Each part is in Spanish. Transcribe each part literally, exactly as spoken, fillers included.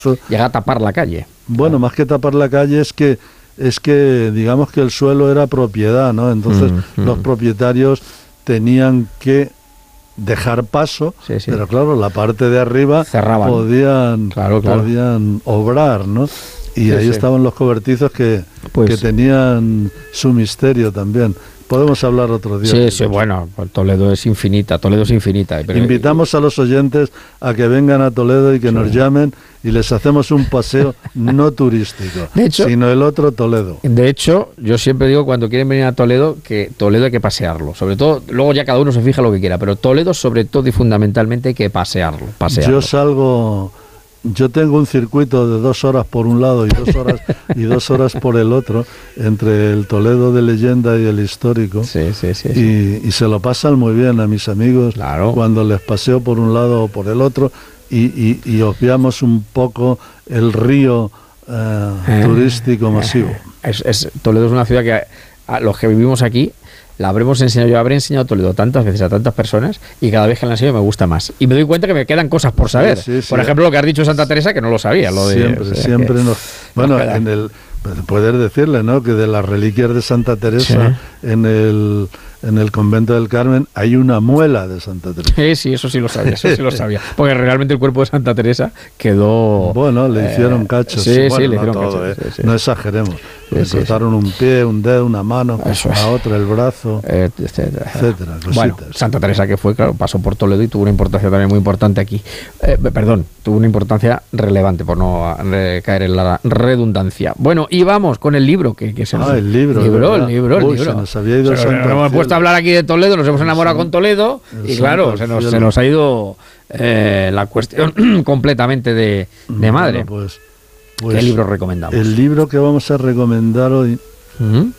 Llega a tapar la calle. Bueno, más que tapar la calle es que es que digamos que el suelo era propiedad, ¿no? Entonces mm, los mm. propietarios tenían que dejar paso, sí, sí. pero claro, la parte de arriba cerraban. Podían, claro, claro. podían obrar, ¿no? Y sí, ahí sí. estaban los cobertizos que, pues, que tenían su misterio también. Podemos hablar otro día. Sí, sí, bueno, Toledo es infinita, Toledo es infinita. Pero invitamos a los oyentes a que vengan a Toledo y que sí. nos llamen y les hacemos un paseo no turístico, de hecho, sino el otro Toledo. De hecho, yo siempre digo cuando quieren venir a Toledo que Toledo hay que pasearlo, sobre todo, luego ya cada uno se fija lo que quiera, pero Toledo sobre todo y fundamentalmente hay que pasearlo, pasearlo. Yo salgo... Yo tengo un circuito de dos horas por un lado y dos horas y dos horas por el otro, entre el Toledo de leyenda y el histórico. Sí, sí, sí, y, sí. y se lo pasan muy bien a mis amigos claro. cuando les paseo por un lado o por el otro y, y, y obviamos un poco el río eh, eh, turístico masivo. Es, es, Toledo es una ciudad que a, a los que vivimos aquí la habremos enseñado, yo habré enseñado Toledo tantas veces a tantas personas y cada vez que la enseño me gusta más. Y me doy cuenta que me quedan cosas por saber. Sí, sí, sí. Por ejemplo, lo que has dicho de Santa Teresa, que no lo sabía. Lo de, siempre, o sea, siempre que, nos... Bueno, nos en el... Poder decirle, ¿no?, que de las reliquias de Santa Teresa sí. en el en el convento del Carmen hay una muela de Santa Teresa. Sí, sí, eso sí lo sabía, eso sí lo sabía. Porque realmente el cuerpo de Santa Teresa quedó... Bueno, le eh, hicieron cachos. Sí, bueno, sí, le no hicieron todo, cachos. Eh. Sí, sí. No exageremos. Sí, le sí, cortaron sí. un pie, un dedo, una mano, eso a otra el brazo, eh, etcétera. etcétera. Bueno, Santa Teresa que fue, claro, pasó por Toledo y tuvo una importancia también muy importante aquí. Eh, perdón, tuvo una importancia relevante, por no eh, caer en la redundancia. Bueno, y vamos con el libro que, que se nos... Ah, el libro. libro el libro, el Uy, libro. Se nos había ido o sea, nos hemos puesto a hablar aquí de Toledo, nos hemos enamorado sí. con Toledo el y claro, se nos, se nos ha ido eh, la cuestión completamente de, de madre. Bueno, pues, pues, ¿qué libro recomendamos? El libro que vamos a recomendar hoy ¿Mm?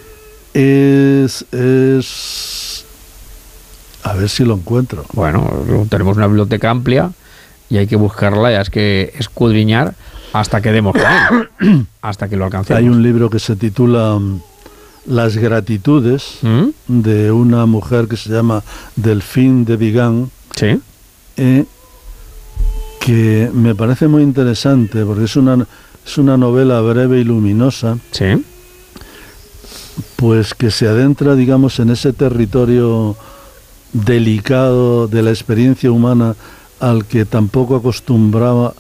es, es... A ver si lo encuentro. Bueno, tenemos una biblioteca amplia y hay que buscarla, ya es que escudriñar hasta que demos con él, hasta que lo alcancemos. Hay un libro que se titula Las gratitudes, ¿Mm? de una mujer que se llama Delphine de Vigan, ¿sí? eh, que me parece muy interesante porque es una, es una novela breve y luminosa, ¿sí? pues que se adentra, digamos, en ese territorio delicado de la experiencia humana al que tampoco acostumbraba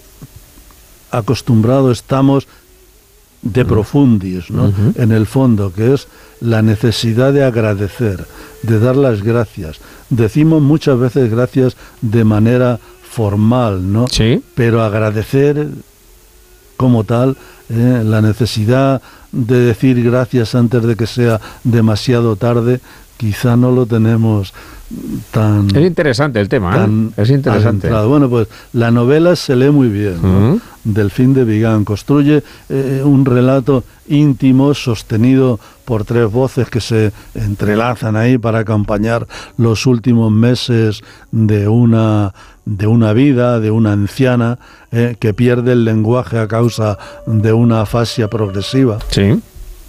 acostumbrado estamos de profundis, ¿no? Uh-huh. En el fondo, que es la necesidad de agradecer, de dar las gracias. Decimos muchas veces gracias de manera formal, ¿no? Sí. Pero agradecer como tal, eh, la necesidad de decir gracias antes de que sea demasiado tarde, quizá no lo tenemos tan... Es interesante el tema, ¿eh? Es interesante. Adentrado. Bueno, pues la novela se lee muy bien, ¿no? Uh-huh. Delphine de Vigan construye eh, un relato íntimo sostenido por tres voces que se entrelazan ahí para acompañar los últimos meses de una de una vida, de una anciana eh, que pierde el lenguaje a causa de una afasia progresiva. Sí.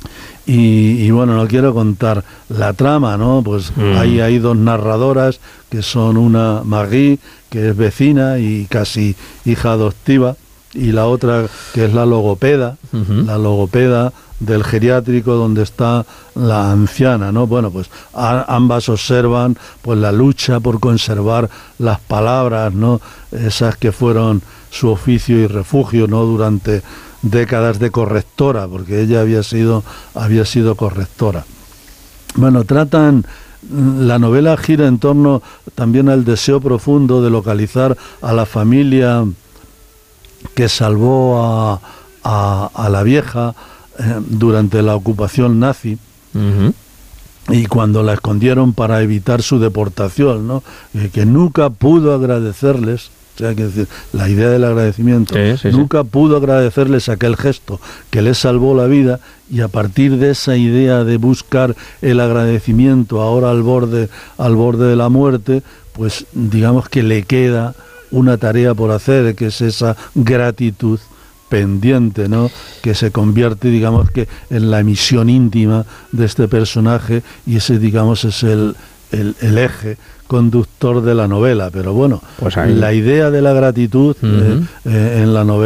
Y, y bueno, no quiero contar la trama, ¿no? Pues mm. ahí hay dos narradoras que son una Marie, que es vecina y casi hija adoptiva, y la otra que es la logopeda, uh-huh. la logopeda del geriátrico donde está la anciana, ¿no? Bueno, pues a, ambas observan pues la lucha por conservar las palabras, ¿no? Esas que fueron su oficio y refugio, ¿no? Durante décadas de correctora, porque ella había sido había sido correctora. Bueno, tratan, la novela gira en torno también al deseo profundo de localizar a la familia que salvó a, a, a la vieja eh, durante la ocupación nazi. Uh-huh. Y cuando la escondieron para evitar su deportación, ¿no? Eh, que nunca pudo agradecerles. O sea, que decir, la idea del agradecimiento, sí, sí, nunca sí. pudo agradecerles aquel gesto que les salvó la vida, y a partir de esa idea de buscar el agradecimiento ahora al borde, al borde de la muerte, pues digamos que le queda una tarea por hacer, que es esa gratitud pendiente, ¿no? Que se convierte, digamos, que en la misión íntima de este personaje, y ese, digamos, es el, el, el eje conductor de la novela. Pero bueno, pues ahí... la idea de la gratitud uh-huh. eh, eh, en la novela